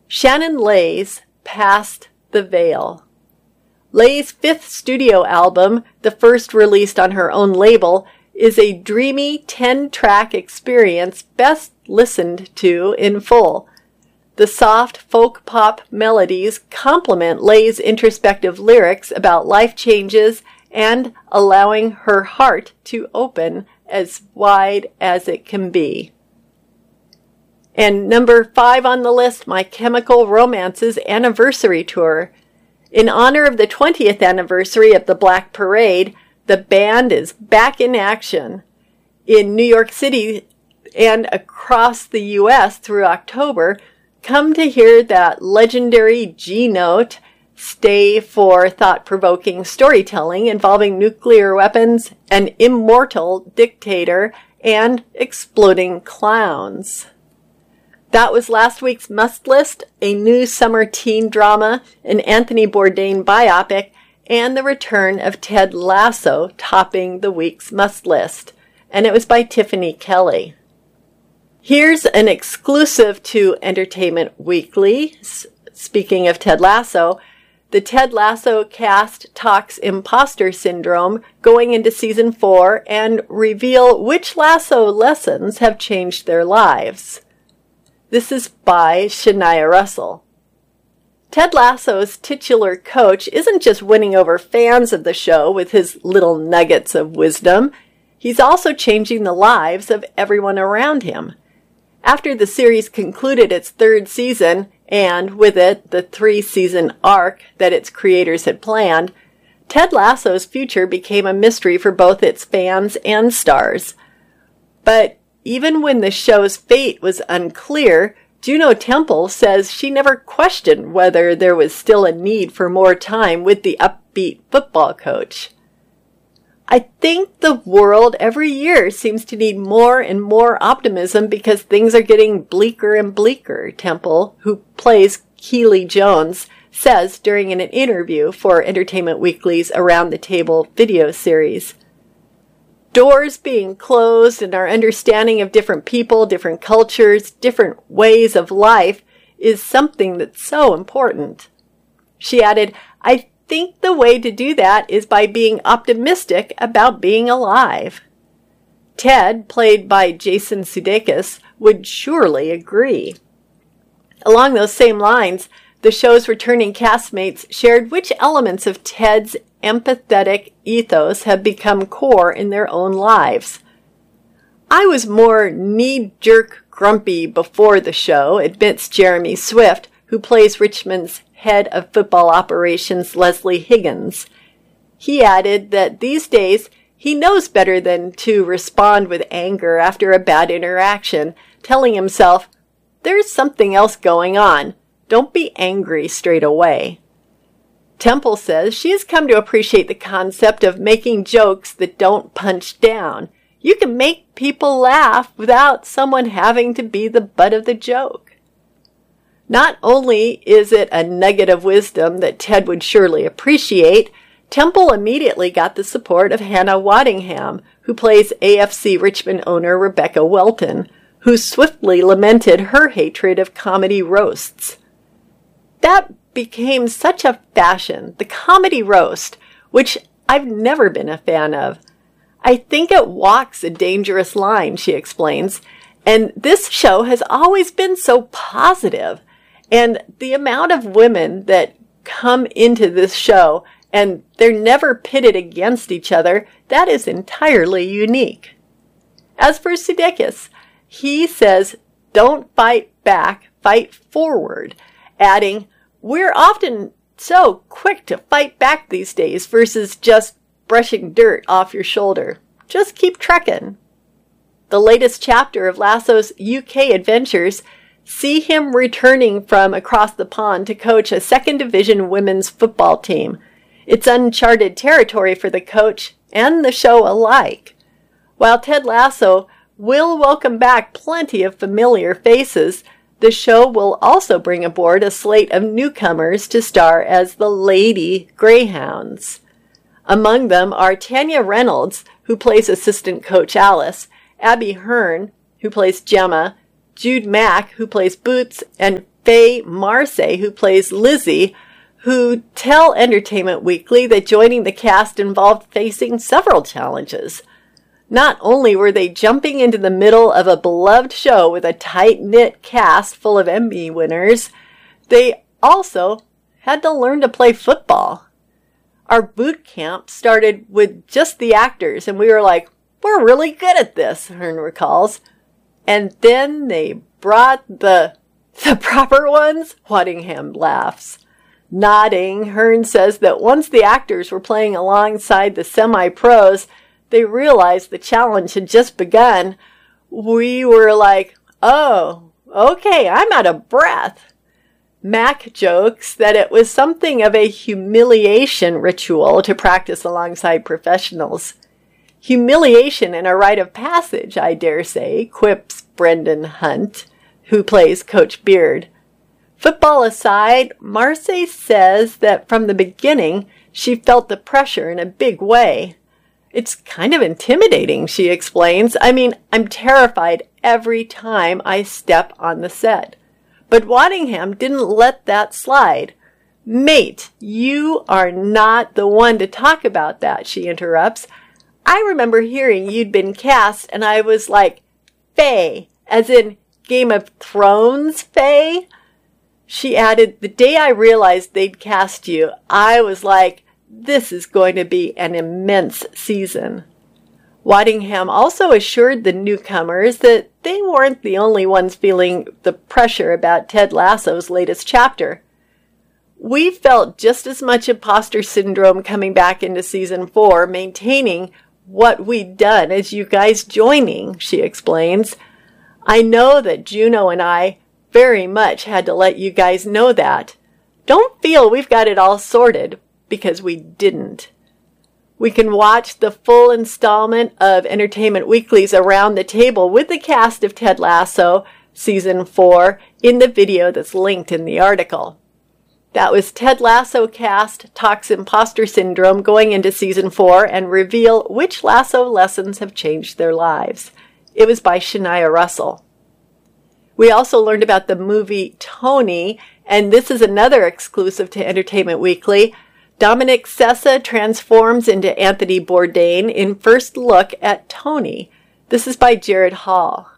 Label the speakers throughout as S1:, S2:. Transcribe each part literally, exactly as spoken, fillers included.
S1: Shannon Leigh's Past the Veil. Leigh's fifth studio album, the first released on her own label, is a dreamy ten-track experience best listened to in full. The soft folk-pop melodies complement Leigh's introspective lyrics about life changes and allowing her heart to open as wide as it can be. And number five on the list, My Chemical Romance's anniversary tour. In honor of the twentieth anniversary of the Black Parade, the band is back in action. In New York City and across the U S through October, come to hear that legendary G-note, stay for thought-provoking storytelling involving nuclear weapons, an immortal dictator, and exploding clowns. That was last week's Must List, a new summer teen drama, an Anthony Bourdain biopic, and the return of Ted Lasso topping the week's Must List. And it was by Tiffany Kelly. Here's an exclusive to Entertainment Weekly. Speaking of Ted Lasso, the Ted Lasso cast talks imposter syndrome going into season four and reveal which Lasso lessons have changed their lives. This is by Shania Russell. Ted Lasso's titular coach isn't just winning over fans of the show with his little nuggets of wisdom. He's also changing the lives of everyone around him. After the series concluded its third season, and with it the three-season arc that its creators had planned, Ted Lasso's future became a mystery for both its fans and stars. But even when the show's fate was unclear, Juno Temple says she never questioned whether there was still a need for more time with the upbeat football coach. I think the world every year seems to need more and more optimism because things are getting bleaker and bleaker, Temple, who plays Keely Jones, says during an interview for Entertainment Weekly's Around the Table video series. Doors being closed and our understanding of different people, different cultures, different ways of life is something that's so important. She added, I think the way to do that is by being optimistic about being alive. Ted, played by Jason Sudeikis, would surely agree. Along those same lines, the show's returning castmates shared which elements of Ted's empathetic ethos have become core in their own lives. I was more knee-jerk grumpy before the show, admits Jeremy Swift, who plays Richmond's head of football operations, Leslie Higgins. He added that these days he knows better than to respond with anger after a bad interaction, telling himself, there's something else going on. Don't be angry straight away. Temple says she has come to appreciate the concept of making jokes that don't punch down. You can make people laugh without someone having to be the butt of the joke. Not only is it a nugget of wisdom that Ted would surely appreciate, Temple immediately got the support of Hannah Waddingham, who plays A F C Richmond owner Rebecca Welton, who swiftly lamented her hatred of comedy roasts. That became such a fashion, the comedy roast, which I've never been a fan of. I think it walks a dangerous line, she explains, and this show has always been so positive. And the amount of women that come into this show and they're never pitted against each other, that is entirely unique. As for Sudeikis, he says, don't fight back, fight forward, adding, we're often so quick to fight back these days versus just brushing dirt off your shoulder. Just keep trekking. The latest chapter of Lasso's U K adventures see him returning from across the pond to coach a second division women's football team. It's uncharted territory for the coach and the show alike. While Ted Lasso will welcome back plenty of familiar faces, the show will also bring aboard a slate of newcomers to star as the Lady Greyhounds. Among them are Tanya Reynolds, who plays assistant coach Alice, Abby Hearn, who plays Gemma, Jude Mack, who plays Boots, and Faye Marsay, who plays Lizzie, who tell Entertainment Weekly that joining the cast involved facing several challenges. Not only were they jumping into the middle of a beloved show with a tight-knit cast full of Emmy winners, they also had to learn to play football. Our boot camp started with just the actors, and we were like, we're really good at this, Hearn recalls. And then they brought the, the proper ones? Waddingham laughs. Nodding, Hearn says that once the actors were playing alongside the semi-pros, they realized the challenge had just begun. We were like, oh, okay, I'm out of breath. Mac jokes that it was something of a humiliation ritual to practice alongside professionals. Humiliation and a rite of passage, I dare say, quips Brendan Hunt, who plays Coach Beard. Football aside, Marsay says that from the beginning, she felt the pressure in a big way. It's kind of intimidating, she explains. I mean, I'm terrified every time I step on the set. But Waddingham didn't let that slide. Mate, you are not the one to talk about that, she interrupts. I remember hearing you'd been cast, and I was like, Faye, as in Game of Thrones Faye? She added, the day I realized they'd cast you, I was like, this is going to be an immense season. Waddingham also assured the newcomers that they weren't the only ones feeling the pressure about Ted Lasso's latest chapter. We felt just as much imposter syndrome coming back into season four, maintaining what we'd done as you guys joining, she explains. I know that Juno and I very much had to let you guys know that. Don't feel we've got it all sorted, because we didn't. We can watch the full installment of Entertainment Weekly's Around the Table with the cast of Ted Lasso, Season four, in the video that's linked in the article. That was Ted Lasso cast talks imposter syndrome going into Season four and reveal which Lasso lessons have changed their lives. It was by Shania Russell. We also learned about the movie Tony, and this is another exclusive to Entertainment Weekly. Dominic Sessa transforms into Anthony Bourdain in First Look at Tony. This is by Jared Hall.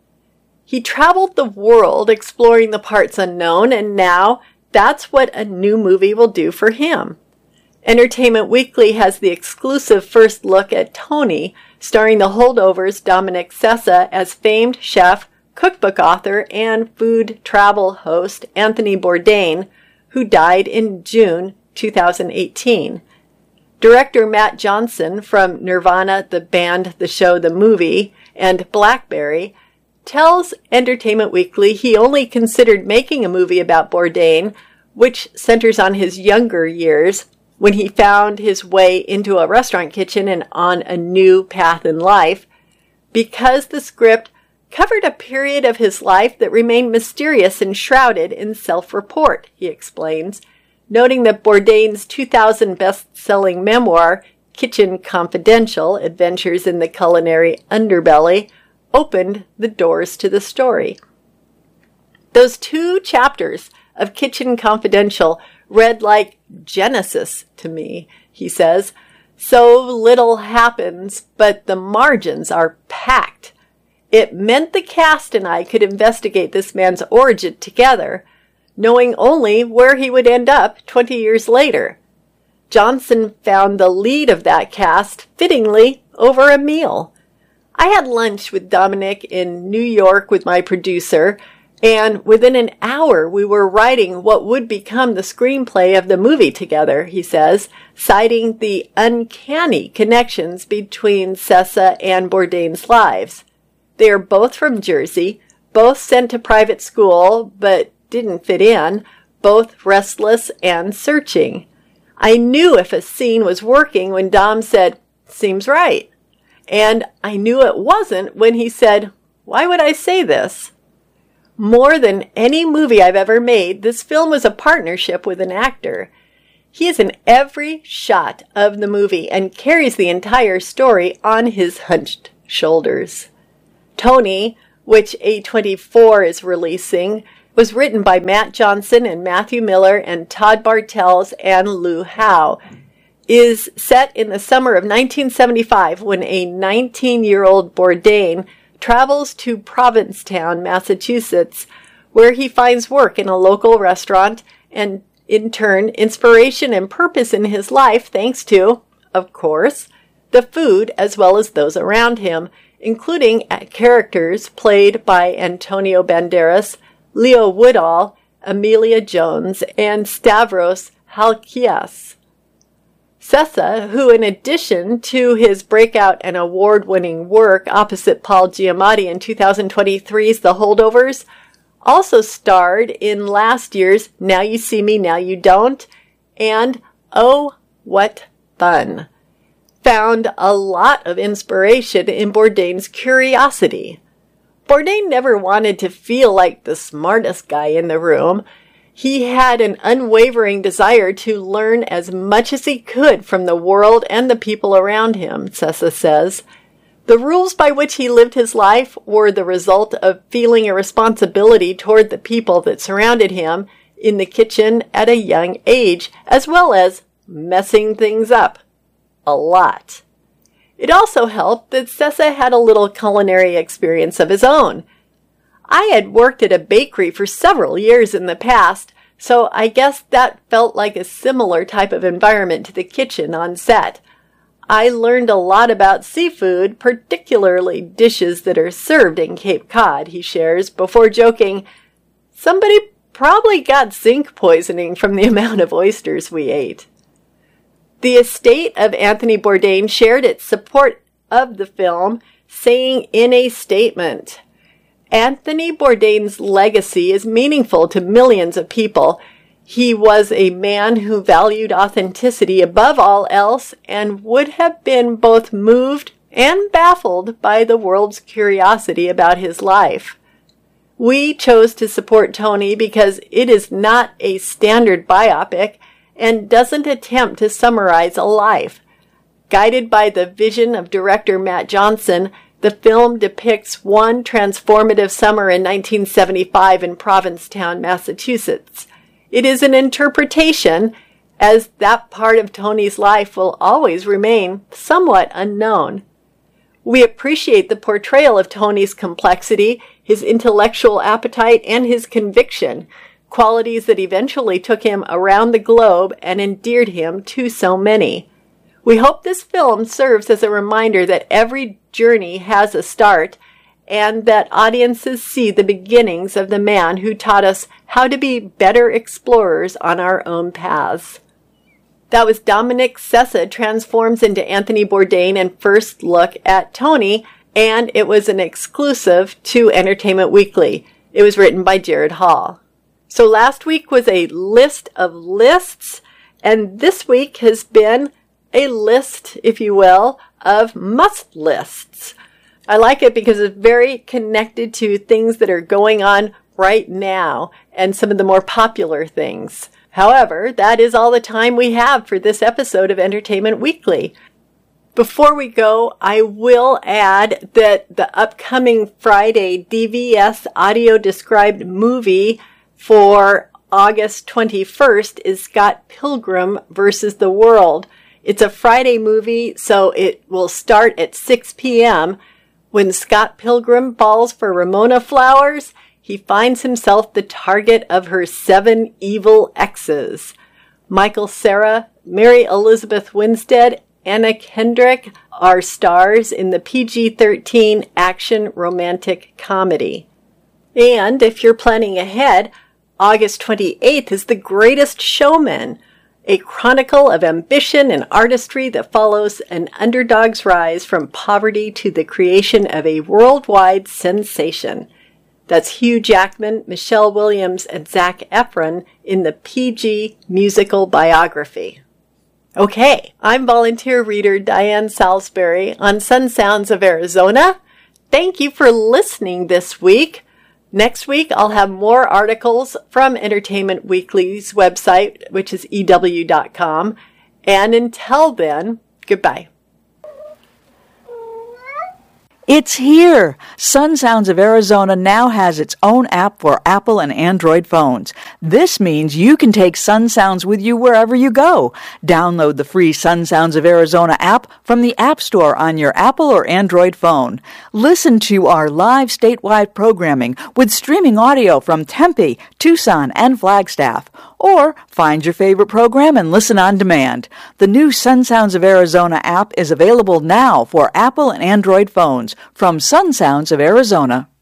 S1: He traveled the world exploring the parts unknown, and now that's what a new movie will do for him. Entertainment Weekly has the exclusive First Look at Tony, starring the Holdovers' Dominic Sessa as famed chef, cookbook author, and food travel host Anthony Bourdain, who died in June two thousand eighteen. Director Matt Johnson from Nirvana, the band, the show, the movie, and Blackberry tells Entertainment Weekly he only considered making a movie about Bourdain, which centers on his younger years, when he found his way into a restaurant kitchen and on a new path in life, because the script covered a period of his life that remained mysterious and shrouded in self-report, he explains, noting that Bourdain's two thousand best-selling memoir, Kitchen Confidential, Adventures in the Culinary Underbelly, opened the doors to the story. Those two chapters of Kitchen Confidential read like Genesis to me, he says. So little happens, but the margins are packed. It meant the cast and I could investigate this man's origin together, knowing only where he would end up twenty years later. Johnson found the lead of that cast, fittingly, over a meal. I had lunch with Dominic in New York with my producer, and within an hour we were writing what would become the screenplay of the movie together, he says, citing the uncanny connections between Sessa and Bourdain's lives. They are both from Jersey, both sent to private school, but didn't fit in, both restless and searching. I knew if a scene was working when Dom said, "Seems right." And I knew it wasn't when he said, "Why would I say this?" More than any movie I've ever made, this film was a partnership with an actor. He is in every shot of the movie and carries the entire story on his hunched shoulders. Tony, which A twenty-four is releasing, was written by Matt Johnson and Matthew Miller and Todd Bartels and Lou Howe. Is set in the summer of nineteen seventy-five when a nineteen-year-old Bourdain travels to Provincetown, Massachusetts, where he finds work in a local restaurant and, in turn, inspiration and purpose in his life thanks to, of course, the food as well as those around him, including characters played by Antonio Banderas, Leo Woodall, Amelia Jones, and Stavros Halkias. Sessa, who in addition to his breakout and award-winning work opposite Paul Giamatti in two thousand twenty-three's The Holdovers, also starred in last year's Now You See Me, Now You Don't, and Oh, What Fun, found a lot of inspiration in Bourdain's curiosity. Bourdain never wanted to feel like the smartest guy in the room. He had an unwavering desire to learn as much as he could from the world and the people around him, Sessa says. The rules by which he lived his life were the result of feeling a responsibility toward the people that surrounded him in the kitchen at a young age, as well as messing things up. A lot. It also helped that Sessa had a little culinary experience of his own. I had worked at a bakery for several years in the past, so I guess that felt like a similar type of environment to the kitchen on set. I learned a lot about seafood, particularly dishes that are served in Cape Cod, he shares, before joking, somebody probably got zinc poisoning from the amount of oysters we ate. The estate of Anthony Bourdain shared its support of the film, saying in a statement, Anthony Bourdain's legacy is meaningful to millions of people. He was a man who valued authenticity above all else and would have been both moved and baffled by the world's curiosity about his life. We chose to support Tony because it is not a standard biopic and doesn't attempt to summarize a life. Guided by the vision of director Matt Johnson, the film depicts one transformative summer in nineteen seventy-five in Provincetown, Massachusetts. It is an interpretation, as that part of Tony's life will always remain somewhat unknown. We appreciate the portrayal of Tony's complexity, his intellectual appetite, and his conviction, qualities that eventually took him around the globe and endeared him to so many. We hope this film serves as a reminder that every journey has a start and that audiences see the beginnings of the man who taught us how to be better explorers on our own paths. That was Dominic Sessa Transforms into Anthony Bourdain and First Look at Tony, and it was an exclusive to Entertainment Weekly. It was written by Jared Hall. So last week was a list of lists, and this week has been a list, if you will, of must lists. I like it because it's very connected to things that are going on right now and some of the more popular things. However, that is all the time we have for this episode of Entertainment Weekly. Before we go, I will add that the upcoming Friday D V S audio described movie for August twenty-first is Scott Pilgrim versus the World. It's a Friday movie, so it will start at six p.m. When Scott Pilgrim falls for Ramona Flowers, he finds himself the target of her seven evil exes. Michael Cera, Mary Elizabeth Winstead, Anna Kendrick are stars in the P G thirteen action romantic comedy. And if you're planning ahead, August twenty-eighth is The Greatest Showman, a chronicle of ambition and artistry that follows an underdog's rise from poverty to the creation of a worldwide sensation. That's Hugh Jackman, Michelle Williams, and Zac Efron in the P G musical biography. Okay, I'm volunteer reader Diane Salisbury on Sun Sounds of Arizona. Thank you for listening this week. Next week, I'll have more articles from Entertainment Weekly's website, which is E W dot com. And until then, goodbye.
S2: It's here! Sun Sounds of Arizona now has its own app for Apple and Android phones. This means you can take Sun Sounds with you wherever you go. Download the free Sun Sounds of Arizona app from the App Store on your Apple or Android phone. Listen to our live statewide programming with streaming audio from Tempe, Tucson, and Flagstaff. Or find your favorite program and listen on demand. The new Sun Sounds of Arizona app is available now for Apple and Android phones from Sun Sounds of Arizona.